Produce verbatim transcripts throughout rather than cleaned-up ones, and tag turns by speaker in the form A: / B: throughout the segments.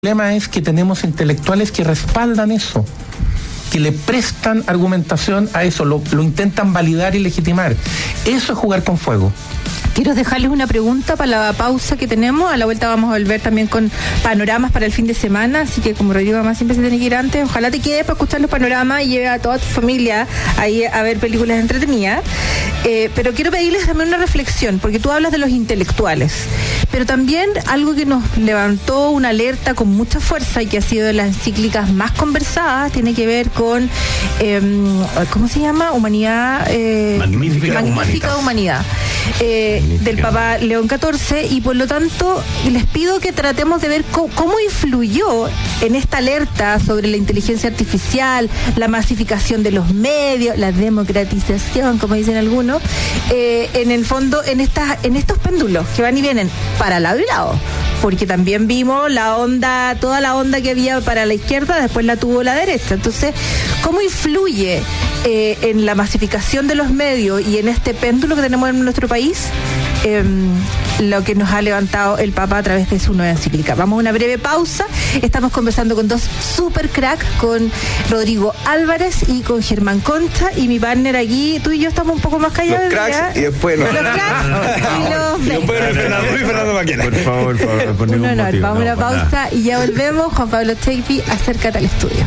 A: problema es que tenemos intelectuales que respaldan eso, que le prestan argumentación a eso, lo, lo intentan validar y legitimar. Eso es jugar con fuego.
B: Quiero dejarles una pregunta para la pausa que tenemos. A la vuelta vamos a volver también con panoramas para el fin de semana, así que como Rodrigo Mamá siempre se tiene que ir antes, ojalá te quedes para escuchar los panoramas y lleve a toda tu familia ahí a ver películas entretenidas. Eh, pero quiero pedirles también una reflexión, porque tú hablas de los intelectuales, pero también algo que nos levantó una alerta con mucha fuerza y que ha sido de las encíclicas más conversadas, tiene que ver con, eh, ¿cómo se llama? Humanidad... Eh,
C: Magnífica,
B: magnífica humanidad. Eh, del Papa León catorce, y por lo tanto les pido que tratemos de ver cómo, cómo influyó en esta alerta sobre la inteligencia artificial, la masificación de los medios, la democratización, como dicen algunos, eh, en el fondo en estas, en estos péndulos que van y vienen para lado y lado, porque también vimos la onda, toda la onda que había para la izquierda, después la tuvo la derecha. Entonces, ¿cómo influye eh, en la masificación de los medios y en este péndulo que tenemos en nuestro país eh, lo que nos ha levantado el Papa a través de su nueva encíclica? Vamos a una breve pausa. Estamos conversando con dos super cracks, con Rodrigo Álvarez y con Germán Concha, y mi partner aquí, tú y yo estamos un poco más callados.
C: Los cracks
B: ¿verdad?
C: y después los,
B: los cracks y los...
C: y después Fernando, Fernando Maquena.
D: Por favor, por favor, por ningún
B: Un honor.
D: motivo,
B: Vamos a
D: no,
B: una pausa
D: nada.
B: y ya volvemos. Juan Pablo Cheipi, acércate al estudio.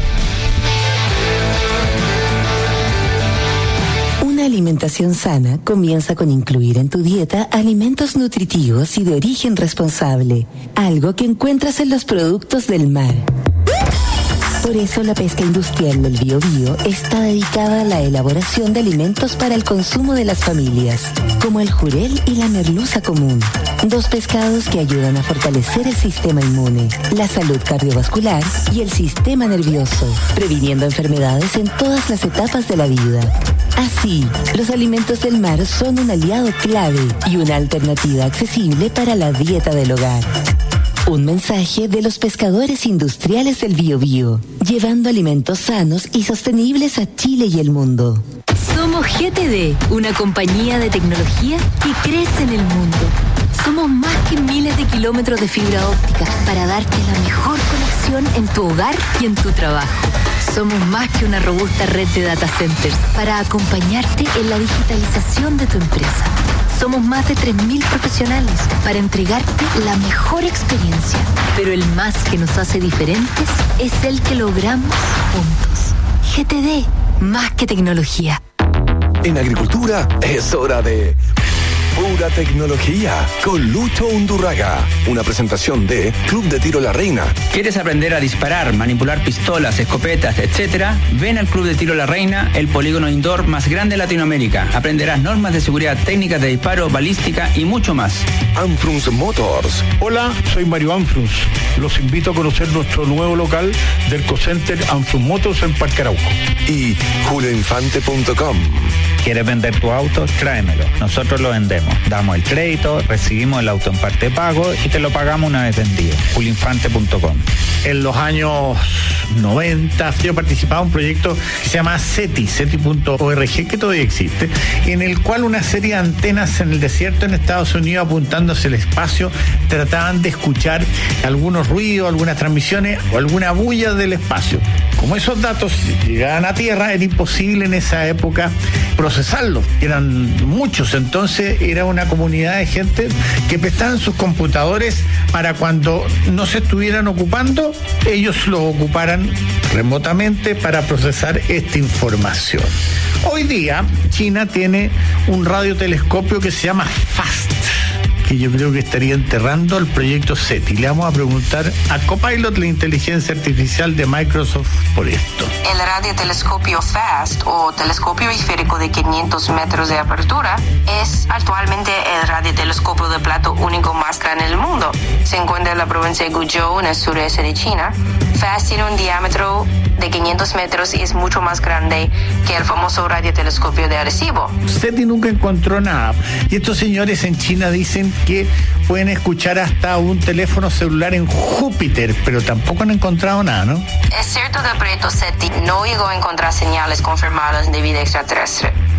E: Una alimentación sana comienza con incluir en tu dieta alimentos nutritivos y de origen responsable, algo que encuentras en los productos del mar. Por eso la pesca industrial del Biobío está dedicada a la elaboración de alimentos para el consumo de las familias, como el jurel y la merluza común, dos pescados que ayudan a fortalecer el sistema inmune, la salud cardiovascular y el sistema nervioso, previniendo enfermedades en todas las etapas de la vida. Así, los alimentos del mar son un aliado clave y una alternativa accesible para la dieta del hogar. Un mensaje de los pescadores industriales del Biobío, llevando alimentos sanos y sostenibles a Chile y el mundo.
F: Somos G T D, una compañía de tecnología que crece en el mundo. Somos más que miles de kilómetros de fibra óptica para darte la mejor conexión en tu hogar y en tu trabajo. Somos más que una robusta red de data centers para acompañarte en la digitalización de tu empresa. Somos más de tres mil profesionales para entregarte la mejor experiencia. Pero el más que nos hace diferentes es el que logramos juntos. G T D, más que tecnología.
G: En agricultura es hora de Pura Tecnología con Lucho Undurraga. Una presentación de Club de Tiro La Reina.
H: ¿Quieres aprender a disparar, manipular pistolas, escopetas, etcétera? Ven al Club de Tiro La Reina, el polígono indoor más grande de Latinoamérica. Aprenderás normas de seguridad, técnicas de disparo, balística y mucho más.
G: Anfrunz Motors.
I: Hola, soy Mario Anfrunz. Los invito a conocer nuestro nuevo local del Cocenter Anfrunz Motors en Parque Arauco.
G: Y julio infante punto com.
D: ¿Quieres vender tu auto? Tráemelo. Nosotros lo vendemos. Damos el crédito, recibimos el auto en parte de pago y te lo pagamos una vez vendido. julio infante punto com.
I: En los años noventa yo participaba en un proyecto que se llama SETI, SETI punto org, que todavía existe, en el cual una serie de antenas en el desierto en Estados Unidos apuntando hacia el espacio trataban de escuchar algunos ruidos, algunas transmisiones o alguna bulla del espacio. Como esos datos llegaban a tierra, era imposible en esa época procesarlos, eran muchos, entonces era una comunidad de gente que prestaban sus computadores para cuando no se estuvieran ocupando, ellos los ocuparan remotamente para procesar esta información. Hoy día China tiene un radiotelescopio que se llama FAST, que yo creo que estaría enterrando el proyecto SETI. Le vamos a preguntar a Copilot, la inteligencia artificial de Microsoft, por esto.
J: El radiotelescopio FAST, o telescopio esférico de quinientos metros de apertura, es actualmente el radiotelescopio de plato único más grande del mundo. Se encuentra en la provincia de Guizhou, en el sureste de China. FAST tiene un diámetro de quinientos metros y es mucho más grande que el famoso radiotelescopio de Arecibo.
I: SETI nunca encontró nada. Y estos señores en China dicen que pueden escuchar hasta un teléfono celular en Júpiter, pero tampoco han encontrado nada, ¿no?
J: Es cierto que el proyecto SETI no llegó a encontrar señales confirmadas de vida extraterrestre.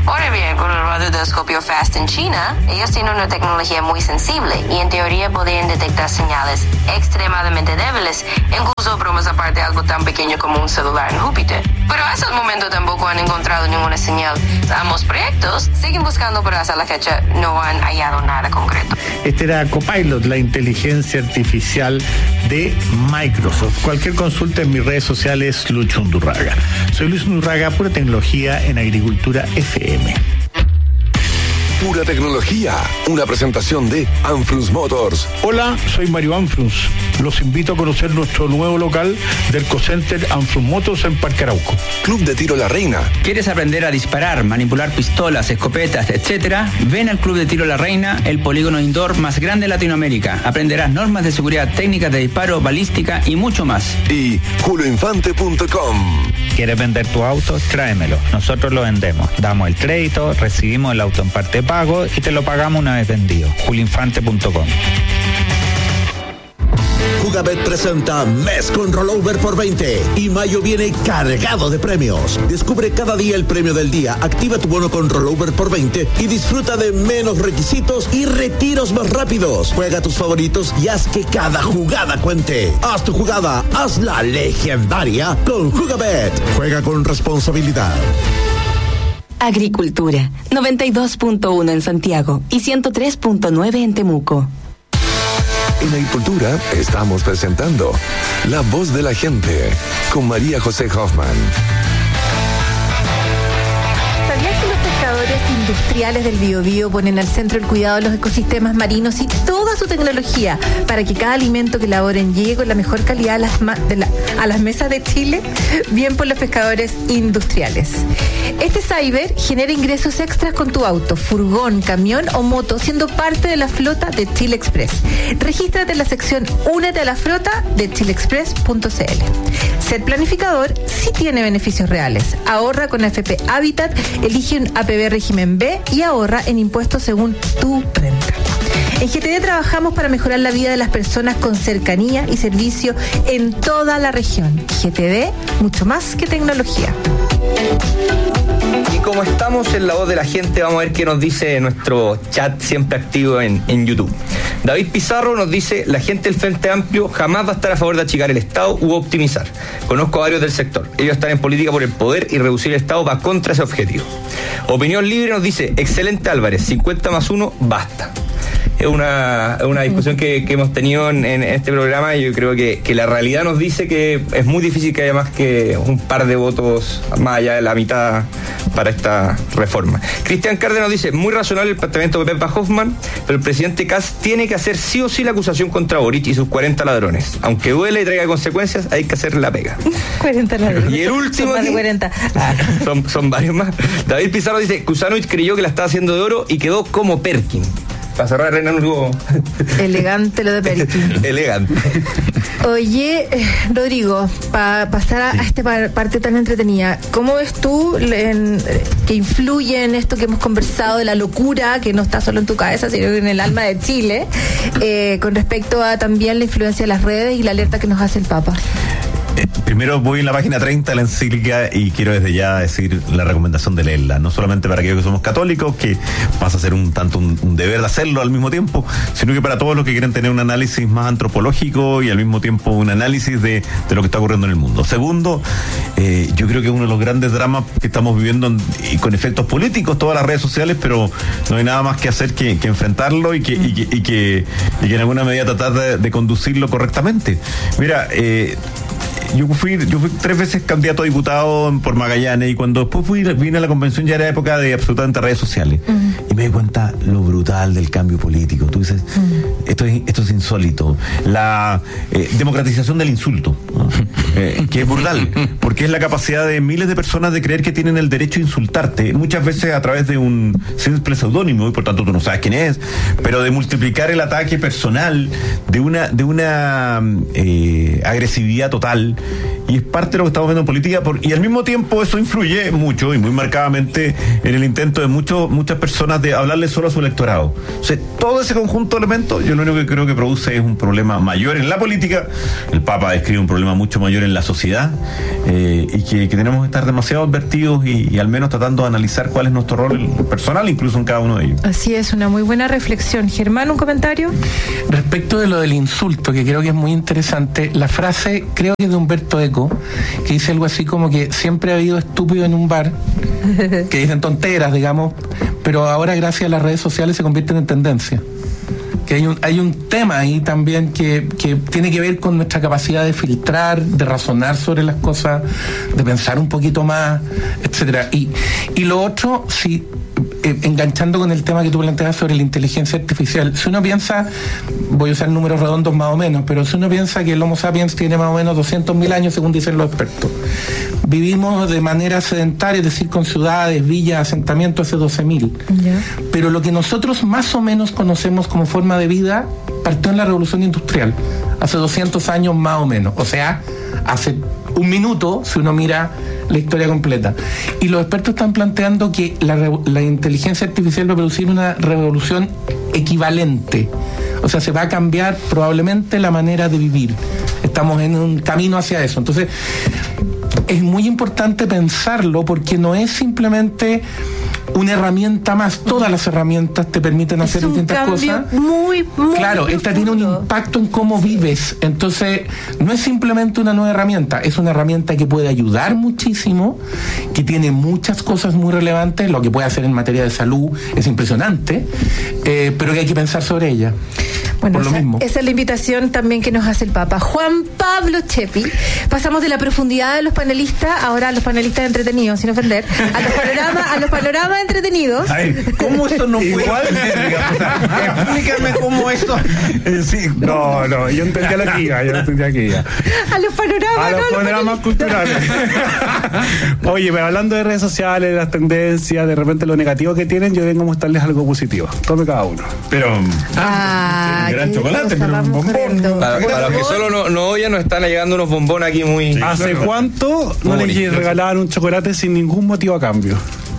J: Ahora bien, con el radiotelescopio FAST en China, ellos tienen una tecnología muy sensible y en teoría podrían detectar señales extremadamente débiles, incluso bromas aparte algo tan pequeño como un celular en Júpiter. Pero hasta el momento tampoco han encontrado ninguna señal. Ambos proyectos siguen buscando, pero hasta la fecha no han hallado nada concreto.
I: Este era Copilot, la inteligencia artificial de Microsoft. Cualquier consulta en mis redes sociales, Lucho Undurraga. Soy Luis Undurraga, pura tecnología en Agricultura F M.
G: Pura tecnología, una presentación de Anfrus Motors.
I: Hola, soy Mario Anfrus. Los invito a conocer nuestro nuevo local del Cocenter Anfrus Motors en Parque Arauco.
G: Club de Tiro La Reina.
H: ¿Quieres aprender a disparar, manipular pistolas, escopetas, etcétera? Ven al Club de Tiro La Reina, el polígono indoor más grande de Latinoamérica. Aprenderás normas de seguridad, técnicas de disparo, balística y mucho más.
G: Y julio infante punto com.
D: ¿Quieres vender tu auto? Tráemelo. Nosotros lo vendemos. Damos el crédito, recibimos el auto en parte pago y te lo pagamos una vez vendido. julio infante punto com.
K: Jugabet presenta Mes con Rollover por veinte y mayo viene cargado de premios. Descubre cada día el premio del día, activa tu bono con Rollover por veinte y disfruta de menos requisitos y retiros más rápidos. Juega tus favoritos y haz que cada jugada cuente. Haz tu jugada, hazla legendaria con Jugabet. Juega con responsabilidad.
E: Agricultura, noventa y dos punto uno en Santiago y ciento tres punto nueve en Temuco.
G: En Agricultura estamos presentando La Voz de la Gente con María José Hoffman.
B: ¿Sabías que los pescadores industriales del Biobío ponen al centro el cuidado de los ecosistemas marinos y toda su tecnología para que cada alimento que elaboren llegue con la mejor calidad a las, ma- de la, a las mesas de Chile? Bien por los pescadores industriales. Este cyber genera ingresos extras con tu auto, furgón, camión o moto, siendo parte de la flota de Chile Express. Regístrate en la sección Únete a la flota de chile express punto c l. Ser planificador sí tiene beneficios reales. Ahorra con F P Habitat, elige un A P B régimen B y ahorra en impuestos según tu renta. En G T D trabajamos para mejorar la vida de las personas con cercanía y servicio en toda la región. G T D, mucho más que tecnología.
L: Y como estamos en La Voz de la Gente, vamos a ver qué nos dice nuestro chat siempre activo en, en YouTube. David Pizarro nos dice: la gente del Frente Amplio jamás va a estar a favor de achicar el Estado u optimizar. Conozco a varios del sector. Ellos están en política por el poder y reducir el Estado va contra ese objetivo. Opinión Libre nos dice: excelente Álvarez, cincuenta más uno, basta. Es una, una discusión que, que hemos tenido en, en este programa y yo creo que, que la realidad nos dice que es muy difícil que haya más que un par de votos más allá de la mitad para esta reforma. Cristian Cárdenas dice: muy razonable el planteamiento de Pepa Hoffman, pero el presidente Kast tiene que hacer sí o sí la acusación contra Boric y sus cuarenta ladrones. Aunque duele y traiga consecuencias, hay que hacer la pega.
B: cuarenta ladrones.
L: Y el último...
B: Son más de cuarenta. Ah.
L: Son, son varios más. David Pizarro dice: Kusanovich creyó que la estaba haciendo de oro y quedó como Perkin. Para cerrar, Reina, no.
B: Elegante lo de Perkin.
L: Elegante.
B: Oye, Rodrigo, para pasar a, sí. a esta par- parte tan entretenida, ¿cómo ves tú en, que influye en esto que hemos conversado de la locura, que no está solo en tu cabeza, sino en el alma de Chile, eh, con respecto a también la influencia de las redes y la alerta que nos hace el Papa?
M: Eh, primero voy en la página treinta de la encíclica y quiero desde ya decir la recomendación de leerla, no solamente para aquellos que somos católicos, que pasa a ser un tanto un, un deber de hacerlo al mismo tiempo, sino que para todos los que quieren tener un análisis más antropológico y al mismo tiempo un análisis de, de lo que está ocurriendo en el mundo. Segundo, eh, yo creo que uno de los grandes dramas que estamos viviendo en, y con efectos políticos, todas las redes sociales, pero no hay nada más que hacer que, que enfrentarlo y que, y que, y que, y que en alguna medida tratar de, de conducirlo correctamente. Mira, eh, Yo fui, yo fui tres veces candidato a diputado por Magallanes y cuando después fui, vine a la convención ya era época de absolutamente redes sociales. Uh-huh. Y me di cuenta lo brutal del cambio político. Tú dices, uh-huh. esto, es, esto es insólito. La eh, democratización del insulto, ¿no? eh, que es brutal, porque es la capacidad de miles de personas de creer que tienen el derecho a insultarte, muchas veces a través de un simple seudónimo y por tanto tú no sabes quién es, pero de multiplicar el ataque personal, de una, de una eh, agresividad total. y es parte de lo que estamos viendo en política, por, y al mismo tiempo eso influye mucho y muy marcadamente en el intento de muchos muchas personas de hablarle solo a su electorado. O sea, todo ese conjunto de elementos, yo lo único que creo que produce es un problema mayor en la política. El Papa describe un problema mucho mayor en la sociedad, eh, y que, que tenemos que estar demasiado advertidos y, y al menos tratando de analizar cuál es nuestro rol personal, incluso en cada uno de ellos.
B: Así es, una muy buena reflexión. Germán, ¿un comentario?
A: Respecto de lo del insulto, que creo que es muy interesante, la frase, creo que es de Humberto Eco, que dice algo así como que siempre ha habido estúpido en un bar, que dicen tonteras, digamos, pero ahora gracias a las redes sociales se convierten en tendencia. Que hay un, hay un tema ahí también que, que tiene que ver con nuestra capacidad de filtrar, de razonar sobre las cosas, de pensar un poquito más, etcétera. Y, y lo otro, si eh, enganchando con el tema que tú planteabas sobre la inteligencia artificial, si uno piensa, voy a usar números redondos más o menos, pero si uno piensa que el Homo sapiens tiene más o menos doscientos mil años, según dicen los expertos, vivimos de manera sedentaria, es decir, con ciudades, villas, asentamientos hace doce mil. Yeah. Pero lo que nosotros más o menos conocemos como forma de vida partió en la Revolución Industrial, hace doscientos años más o menos, o sea, hace un minuto si uno mira la historia completa. Y los expertos están planteando que la, la inteligencia artificial va a producir una revolución equivalente, o sea, se va a cambiar probablemente la manera de vivir. Estamos en un camino hacia eso. Entonces, es muy importante pensarlo porque no es simplemente una herramienta más. Todas las herramientas te permiten hacer
B: es un
A: distintas
B: cambio
A: cosas.
B: Muy, muy
A: claro,
B: profundo.
A: Esta tiene un impacto en cómo vives. Entonces, no es simplemente una nueva herramienta, es una herramienta que puede ayudar muchísimo, que tiene muchas cosas muy relevantes. Lo que puede hacer en materia de salud es impresionante, eh, pero que hay que pensar sobre ella.
B: Bueno,
A: por lo
B: esa,
A: mismo.
B: esa es la invitación también que nos hace el Papa. Juan Pablo Chepi. Pasamos de la profundidad de los panelistas, ahora a los panelistas entretenidos, sin ofender, a los panoramas, a los panoramas entretenidos.
M: Ay, ¿cómo eso no puede ofender? O sea, explícame cómo esto.
C: Eh, sí, no, no, yo entendía lo que iba, yo entendía que iba.
B: A los panoramas,
C: A los
B: no,
C: panoramas culturales. Oye, pero hablando de redes sociales, de las tendencias, de repente lo negativo que tienen, yo vengo a mostrarles algo positivo. Tome cada uno.
M: Pero.
B: Ah,
M: gran chocolate, pero un bombón.
L: Para, para los que solo no, no oyen, nos están llegando unos bombones aquí muy.
C: Sí, ¿hace claro. cuánto no les bonito. regalaban un chocolate sin ningún motivo a cambio?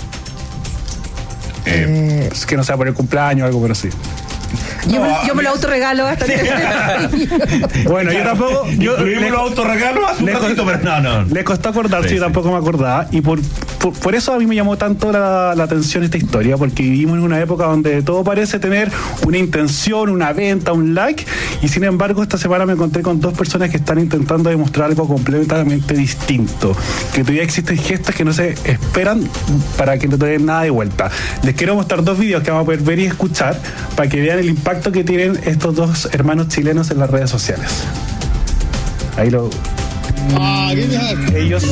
C: Eh, es que no sea por el cumpleaños o algo, pero sí.
B: Yo, no, me, yo me lo autorregalo hasta que...
C: Bueno, yo tampoco. Yo
M: le, lo autorregalo hace un ratito, pero no, no.
C: Le costó acordarse,
M: sí,
C: yo tampoco
M: sí.
C: me acordaba. Y por, por, por eso a mí me llamó tanto la, la atención esta historia, porque vivimos en una época donde todo parece tener una intención, una venta, un like. Y sin embargo, esta semana me encontré con dos personas que están intentando demostrar algo completamente distinto. Que todavía existen gestos que no se esperan para que no te den nada de vuelta. Les quiero mostrar dos videos que vamos a poder ver y escuchar para que vean el impacto que tienen estos dos hermanos chilenos en las redes sociales. Ahí lo... Ellos...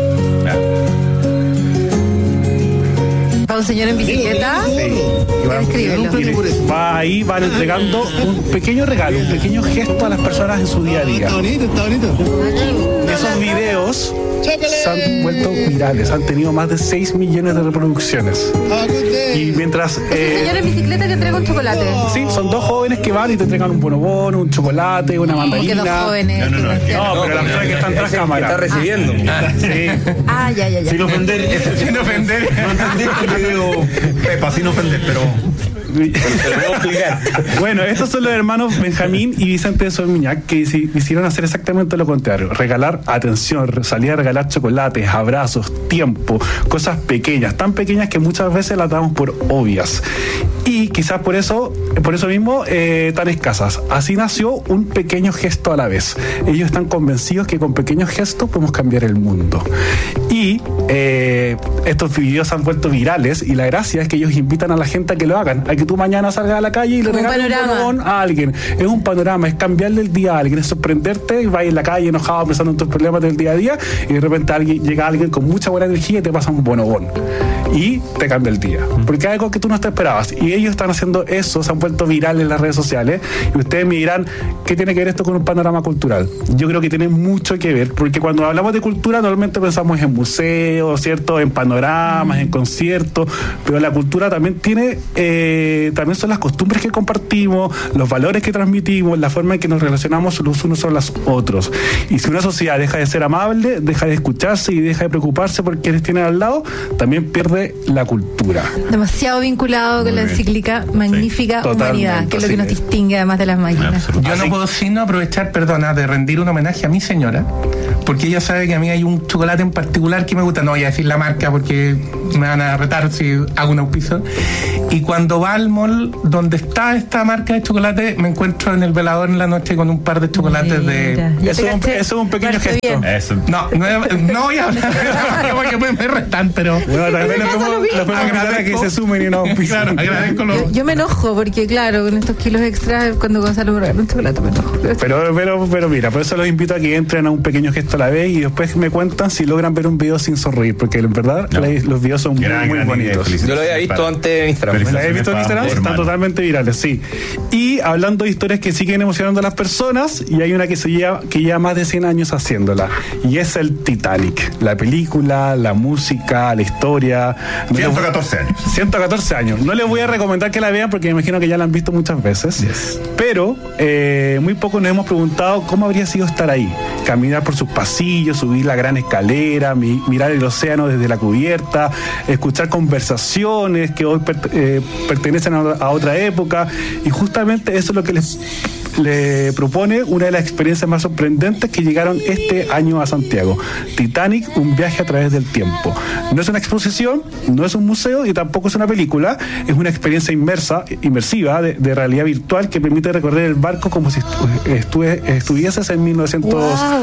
B: ¿Va un señor en bicicleta?
C: Sí. Va ahí, van entregando un pequeño regalo, un pequeño gesto a las personas en su día a día. Esos videos se han vuelto virales, han tenido más de seis millones de reproducciones. Y mientras...
B: Eh, señor en bicicleta que entrega un chocolate.
C: Sí, son dos jóvenes que van y te entregan un bonobón, un chocolate, una mandarina.
B: ¿Qué dos jóvenes?
C: No, no, no, no, no pero la persona que está tras cámara.
L: Está recibiendo.
C: Ah, sí.
B: Ah, ya, ya, ya.
M: Sin ofender, sin ofender. No entendiste el video, Pepa, sin ofender, pero...
C: Bueno, estos son los hermanos Benjamín y Vicente de Solmiñac, que hicieron hacer exactamente lo contrario: regalar atención, salir a regalar chocolates, abrazos, tiempo, cosas pequeñas, tan pequeñas que muchas veces las damos por obvias y quizás por eso por eso mismo eh, tan escasas. Así nació un pequeño gesto a la vez. Ellos están convencidos que con pequeños gestos podemos cambiar el mundo. Y eh, estos videos se han vuelto virales y la gracia es que ellos invitan a la gente a que lo hagan, a que tú mañana salgas a la calle y le regales un bonobón a alguien. Es un panorama, es cambiarle el día a alguien, es sorprenderte y vas en la calle enojado pensando en tus problemas del día a día y de repente alguien, llega alguien con mucha buena energía y te pasa un bonobón y te cambia el día, porque es algo que tú no te esperabas. Y ellos están haciendo eso, se han vuelto virales en las redes sociales y ustedes me dirán, ¿qué tiene que ver esto con un panorama cultural? Yo creo que tiene mucho que ver, porque cuando hablamos de cultura normalmente pensamos en museos, ¿cierto? En panoramas, en conciertos, pero la cultura también tiene eh, eh, también son las costumbres que compartimos, los valores que transmitimos, la forma en que nos relacionamos los unos con los otros. Y si una sociedad deja de ser amable, deja de escucharse y deja de preocuparse por quienes tienen al lado, también pierde la cultura.
B: Demasiado vinculado
C: Muy
B: con la
C: bien.
B: encíclica Magnífica
C: Sí,
B: Humanidad, que es lo que nos
C: así es.
B: distingue además de las máquinas.
A: Yo no puedo sino aprovechar, perdona, de rendir un homenaje a mi señora, porque ella sabe que a mí hay un chocolate en particular que me gusta. No voy a decir la marca porque me van a retar si hago un auspicio. Y cuando va al mall donde está esta marca de chocolate, me encuentro en el velador en la noche con un par de chocolates de...
B: Ya
C: Eso
B: te
C: es un-
B: caché.
C: eso es un pequeño
B: Parece
C: gesto.
B: bien.
M: Eso.
A: No, no, no voy a hablar de la marca porque me, me restan, pero...
C: Bueno, también les podemos les podemos invitar a que se sumen y nos auspicien.
A: Claro, agradezco los...
B: Yo, yo me enojo porque, claro, con estos kilos extras, cuando Gonzalo me regala un chocolate, me enojo.
C: Pero, pero, pero mira, por eso los invito a que entren a un pequeño gesto a la vez y después me cuentan si logran ver un video sin sonreír, porque en verdad
M: No.
C: la- los videos son
M: Gran,
C: muy, muy
M: gran idea,
C: bonitos.
M: felicidades.
L: Yo lo había visto
M: Para-
L: antes en Instagram.
C: ¿La habéis visto en Instagram?
M: Para-
C: Están
M: hermano.
C: totalmente virales, sí. Y hablando de historias que siguen emocionando a las personas, y hay una que se lleva, que lleva más de cien años haciéndola, y es el Titanic. La película, la música, la historia. No les-
M: ciento catorce años.
C: ciento catorce años. No les voy a recomendar que la vean porque me imagino que ya la han visto muchas veces.
M: Yes.
C: Pero eh, muy poco nos hemos preguntado cómo habría sido estar ahí. Caminar por sus pasillos, subir la gran escalera, mi- mirar el océano desde la cubierta, escuchar conversaciones que hoy per- eh, pertenecen a, a otra época. Y justamente eso es lo que les le propone una de las experiencias más sorprendentes que llegaron este año a Santiago. Titanic, un viaje a través del tiempo. No es una exposición, no es un museo y tampoco es una película, es una experiencia inmersa, inmersiva de, de realidad virtual que permite recorrer el barco como si estu- estu- estuvieses en mil novecientos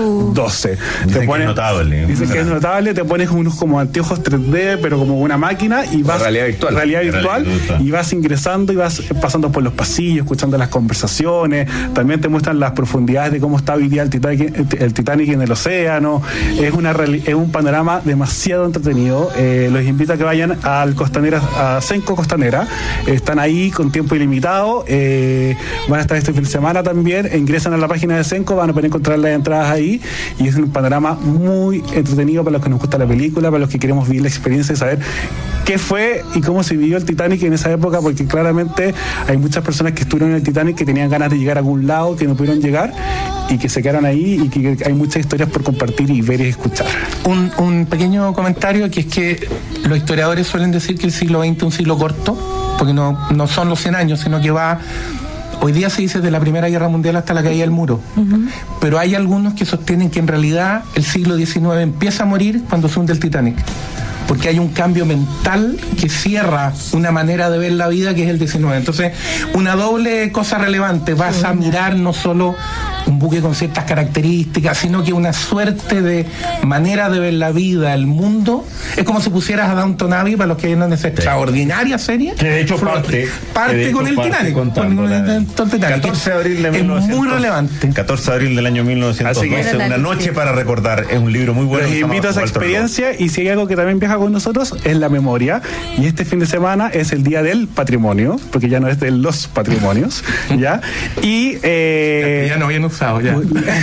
C: doce.
M: Dicen que es notable.
C: Dicen que es notable, te pones unos como anteojos tres D, pero como una máquina y vas
L: realidad virtual.
C: realidad virtual
M: Realidad virtual.
C: y vas ingresando y vas pasando por los pasillos, escuchando las conversaciones. También te muestran las profundidades de cómo está hoy día el Titanic, el Titanic en el océano. Es una reali- es un panorama demasiado entretenido. Eh, los invito a que vayan al Costanera, a Senco Costanera. Están ahí con tiempo ilimitado. Eh, van a estar este fin de semana también. Ingresan a la página de Senco, van a poder encontrar las entradas ahí. Y es un panorama muy entretenido para los que nos gusta la película, para los que queremos vivir la experiencia y saber qué fue y cómo se vivió el Titanic en esa época, porque claramente hay muchas personas que estuvieron en el Titanic que tenían ganas de llegar a algún lado, que no pudieron llegar y que se quedaron ahí y que hay muchas historias por compartir y ver y escuchar.
A: Un, un pequeño comentario, que es que los historiadores suelen decir que el siglo veinte es un siglo corto, porque no, no son los cien años, sino que va... Hoy día se dice de la Primera Guerra Mundial hasta la caída del muro. Pero hay algunos que sostienen que en realidad el siglo diecinueve empieza a morir cuando se hunde el Titanic. Porque hay un cambio mental que cierra una manera de ver la vida que es el diecinueve. Entonces, una doble cosa relevante. Vas a mirar no solo un buque con ciertas características, sino que una suerte de manera de ver la vida, el mundo. Es como si pusieras a Downton Abbey, para los que vieron esa extraordinaria serie.
M: Que de hecho parte,
A: parte
M: que de
A: con
M: hecho
A: el
M: parte
A: Titanic.
M: contando
A: Con
M: la-
A: el Titanic.
M: catorce de abril de
A: Es
M: mil novecientos
A: muy relevante.
M: catorce de abril del año mil novecientos doce,
C: Así que-
M: Una noche para recordar. Es un libro muy bueno.
C: Los
M: que se llama
C: invito a esa
M: Walter
C: experiencia y si hay algo que también viaja con nosotros es la memoria. Y este fin de semana es el día del patrimonio, porque ya no es de los patrimonios, ¿ya? Y eh,
A: Ya no bien usado, ya.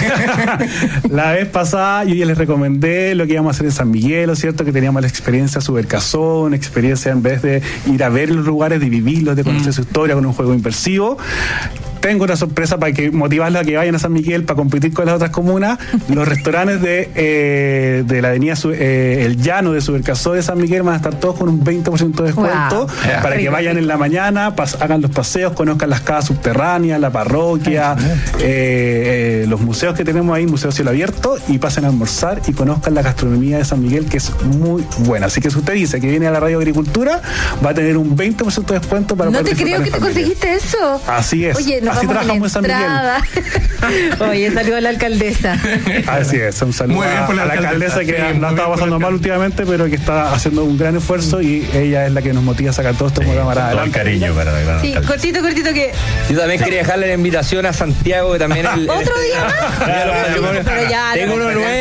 C: la vez pasada yo ya les recomendé lo que íbamos a hacer en San Miguel, ¿no es cierto? Que teníamos la experiencia Supercazón, experiencia en vez de ir a ver los lugares, de vivirlos, de conocer su historia con un juego inmersivo. Tengo una sorpresa para que motivarla a que vayan a San Miguel para competir con las otras comunas. Los restaurantes de, eh, de la avenida Su- eh, El Llano de Supercasó de San Miguel van a estar todos con un veinte por ciento de descuento.
B: Wow.
A: Yeah.
C: Para que
B: Rico,
C: vayan
B: rico.
C: en la mañana, pas- hagan los paseos, conozcan las casas subterráneas, la parroquia, eh, eh, los museos que tenemos ahí, Museo Cielo Abierto, y pasen a almorzar y conozcan la gastronomía de San Miguel, que es muy buena. Así que si usted dice que viene a la Radio Agricultura, va a tener un veinte por ciento de descuento para
B: No
C: poder
B: te creo
C: disfrutar
B: que te
C: en familia.
B: conseguiste eso.
C: Así es.
B: Oye, nos
C: Así
B: vamos a la
C: trabajamos en San Miguel.
B: entrada. Oye, salió la alcaldesa.
C: Así es, un saludo
A: Muy bien
C: a,
A: por la
C: a la alcaldesa,
A: alcaldesa,
C: que
A: sí,
C: no
A: muy
C: está
A: bien por
C: pasando
A: la
C: mal últimamente, pero que está haciendo un gran esfuerzo y ella es la que nos motiva a sacar todo esto
M: Sí,
C: para
M: con todo el
C: adelante.
M: cariño para la gran
B: Sí,
M: alcaldesa.
B: cortito, cortito que.
L: Yo también quería dejarle la invitación a Santiago, que también el, el-
B: Otro día más.
L: Día de los patrimonios.
B: Pero ya,
L: tengo
B: no,
L: uno
B: no,
L: nuevo,
B: no,
L: tengo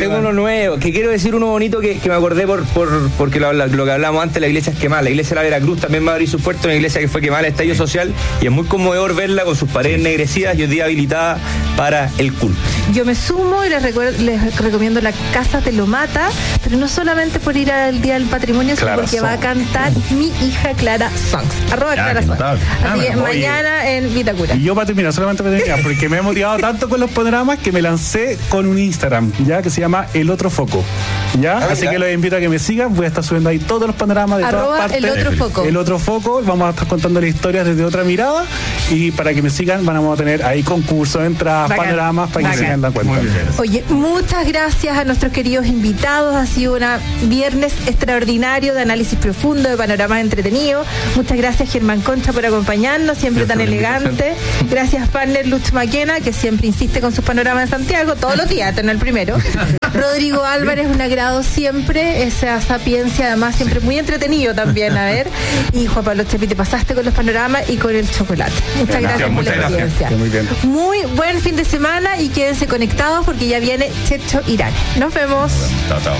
L: tengo uno nuevo, que quiero decir uno bonito que, que me acordé por, por porque lo, lo que hablábamos antes, la iglesia es quemada. La iglesia de la Veracruz también va a abrir sus puertas, una iglesia que fue quemada el estallido social, y es muy conmovedor verla con sus paredes ennegrecidas y hoy día habilitada para el culto.
B: Yo me sumo y les, recuerdo, les recomiendo la Casa de Lomata, pero no solamente por ir al Día del Patrimonio, sino porque Song. Va a cantar mi hija Clara Songs. Arroba
C: Ya,
B: Clara Songs. Así
C: Ah,
B: que
C: bueno,
B: mañana en Vitacura.
C: Y yo para terminar, solamente para terminar, porque me he motivado tanto con los panoramas que me lancé con un Instagram, ya que se llama El Otro Foco. ¿Ya?
L: Ah,
C: Así
L: ya.
C: que los invito a que me sigan, voy a estar subiendo ahí todos los panoramas de
B: Arroba
C: todas partes.
B: El Otro Foco.
C: El Otro Foco, vamos a estar contando las historias desde otra mirada, y para que me sigan vamos a tener ahí concursos, entradas,
B: Bacán.
C: panoramas, para que
B: Bacán.
C: se sigan dando cuenta.
M: Muy bien.
B: Oye, muchas gracias a nuestros queridos invitados. Ha sido un viernes extraordinario de análisis profundo, de panoramas entretenidos. Muchas gracias, Germán Concha, por acompañarnos, siempre tan elegante. Gracias, partner Lutz Maquena, que siempre insiste con sus panoramas en Santiago, todos los días, en el primero. Rodrigo Álvarez, un agrado siempre, esa sapiencia, además, siempre muy entretenido también, a ver. Y Juan Pablo Chepi, te pasaste con los panoramas y con el chocolate. Muchas gracias por
C: muchas
B: la
C: gracias.
B: experiencia.
C: Muy bien.
B: Muy buen fin de semana y quédense conectados porque ya viene Checho Irán. Nos vemos.
M: Chao, chao.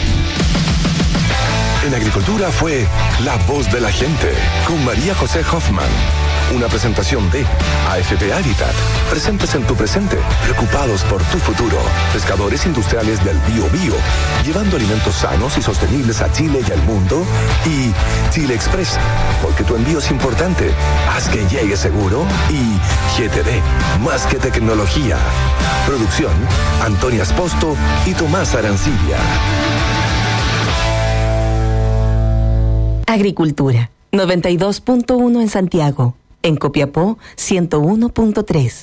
G: En Agricultura fue La Voz de la Gente con María José Hoffman. Una presentación de A F P Habitat. Presentes en tu presente, preocupados por tu futuro. Pescadores industriales del Bío Bío, llevando alimentos sanos y sostenibles a Chile y al mundo. Y Chile Express, porque tu envío es importante. Haz que llegue seguro. Y G T D, más que tecnología. Producción, Antonia Esposto y Tomás Arancibia.
E: Agricultura, noventa y dos punto uno en Santiago. En Copiapó, ciento uno punto tres.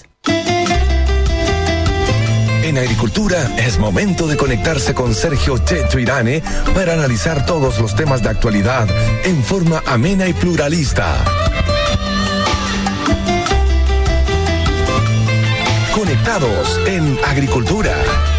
G: En Agricultura es momento de conectarse con Sergio Checho Irane para analizar todos los temas de actualidad en forma amena y pluralista. Conectados en Agricultura.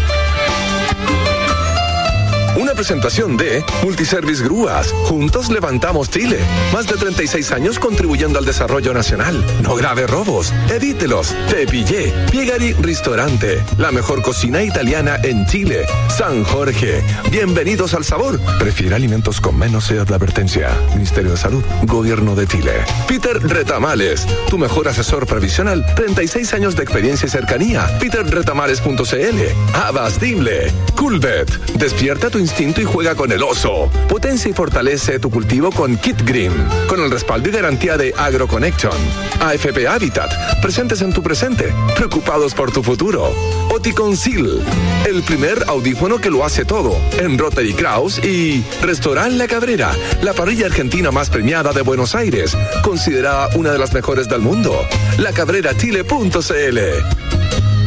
G: Una presentación de Multiservice Grúas. Juntos levantamos Chile. Más de treinta y seis años contribuyendo al desarrollo nacional. No grave robos. Evítelos. Te pillé. Piegari Ristorante. La mejor cocina italiana en Chile. San Jorge. Bienvenidos al sabor. Prefiere alimentos con menos edad de advertencia. Ministerio de Salud. Gobierno de Chile. Peter Retamales. Tu mejor asesor previsional. treinta y seis años de experiencia y cercanía. peter retamales punto c l. Abastible. Coolbet. Despierta tu instinto y juega con el oso. Potencia y fortalece tu cultivo con Kit Green, con el respaldo y garantía de AgroConnection. A F P Habitat, presentes en tu presente, preocupados por tu futuro. Oticonceal, el primer audífono que lo hace todo, en Rotary Kraus. Y Restaurant La Cabrera, la parrilla argentina más premiada de Buenos Aires, considerada una de las mejores del mundo. la cabrera chile punto c l.